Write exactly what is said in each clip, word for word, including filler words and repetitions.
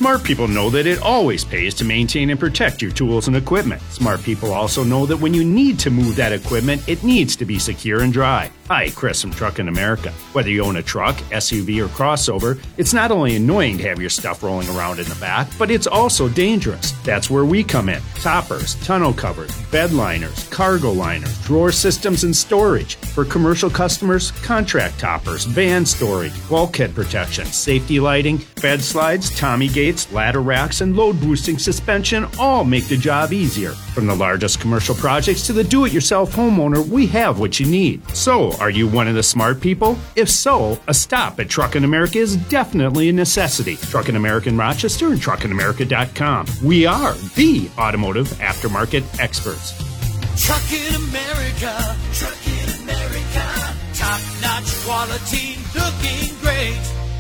Smart people know that it always pays to maintain and protect your tools and equipment. Smart people also know that when you need to move that equipment, it needs to be secure and dry. Hi, Chris from Truckin' America. Whether you own a truck, S U V, or crossover, it's not only annoying to have your stuff rolling around in the back, but it's also dangerous. That's where we come in. Toppers, tonneau covers, bed liners, cargo liners, drawer systems, and storage. For commercial customers, contract toppers, van storage, bulkhead protection, safety lighting, bed slides, Tommy gates, ladder racks, and load boosting suspension all make the job easier. From the largest commercial projects to the do-it-yourself homeowner, we have what you need. So, are you one of the smart people? If so, a stop at Truckin' America is definitely a necessity. Truckin' America in Rochester and truckin america dot com. We are the automotive aftermarket experts. Truckin' America, Truckin' America, top-notch quality, looking great.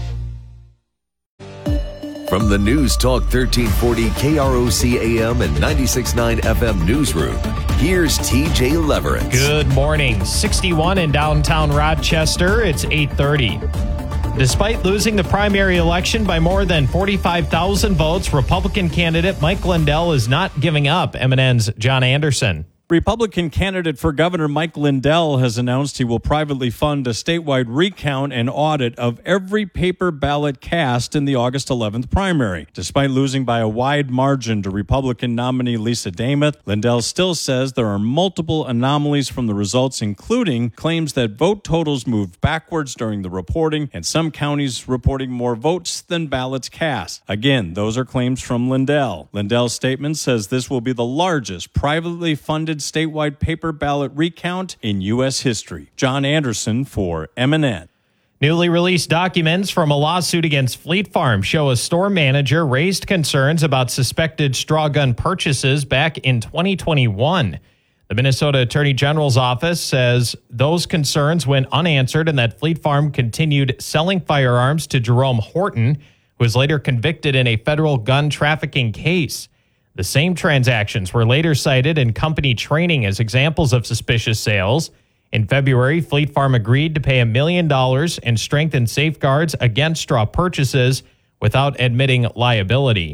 From the News Talk thirteen forty K R O C A M and ninety-six point nine F M newsroom, here's T J Leverett. Good morning. sixty-one in downtown Rochester. It's eight thirty. Despite losing the primary election by more than forty-five thousand votes, Republican candidate Mike Lindell is not giving up. M N N's John Anderson. Republican candidate for governor Mike Lindell has announced he will privately fund a statewide recount and audit of every paper ballot cast in the August eleventh primary. Despite losing by a wide margin to Republican nominee Lisa Dameth, Lindell still says there are multiple anomalies from the results, including claims that vote totals moved backwards during the reporting and some counties reporting more votes than ballots cast. Again, those are claims from Lindell. Lindell's statement says this will be the largest privately funded statewide paper ballot recount in U S history. John Anderson for M N N. Newly released documents from a lawsuit against Fleet Farm show a store manager raised concerns about suspected straw gun purchases back in twenty twenty-one. The Minnesota Attorney General's office says those concerns went unanswered and that Fleet Farm continued selling firearms to Jerome Horton, who was later convicted in a federal gun trafficking case. The same transactions were later cited in company training as examples of suspicious sales. In February, Fleet Farm agreed to pay a million dollars and strengthen safeguards against straw purchases without admitting liability.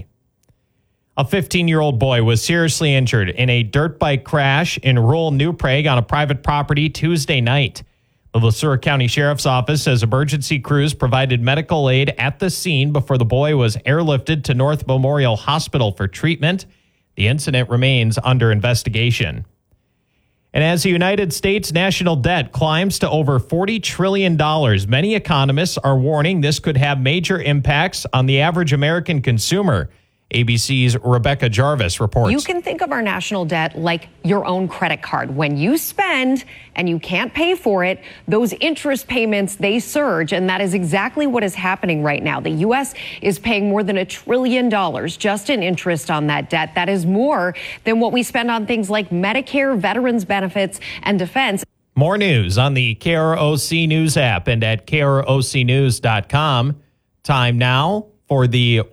A fifteen-year-old boy was seriously injured in a dirt bike crash in rural New Prague on a private property Tuesday night. The LeSueur County Sheriff's Office says emergency crews provided medical aid at the scene before the boy was airlifted to North Memorial Hospital for treatment. The incident remains under investigation. And as the United States national debt climbs to over forty trillion dollars, many economists are warning this could have major impacts on the average American consumer. A B C's Rebecca Jarvis reports. You can think of our national debt like your own credit card. When you spend and you can't pay for it, those interest payments, they surge. And that is exactly what is happening right now. The U S is paying more than a trillion dollars just in interest on that debt. That is more than what we spend on things like Medicare, veterans benefits, and defense. More news on the K R O C News app and at K R O C news dot com. Time now for the